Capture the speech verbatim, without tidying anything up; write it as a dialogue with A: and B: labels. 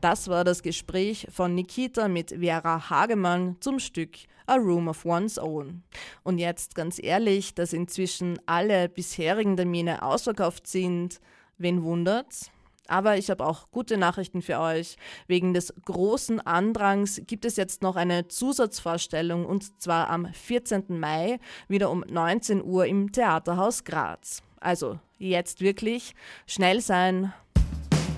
A: Das war das Gespräch von Nikita mit Vera Hagemann zum Stück A Room of One's Own. Und jetzt ganz ehrlich, dass inzwischen alle bisherigen Termine ausverkauft sind, wen wundert's? Aber ich habe auch gute Nachrichten für euch. Wegen des großen Andrangs gibt es jetzt noch eine Zusatzvorstellung und zwar am vierzehnten Mai wieder um neunzehn Uhr im Theaterhaus Graz. Also jetzt wirklich schnell sein,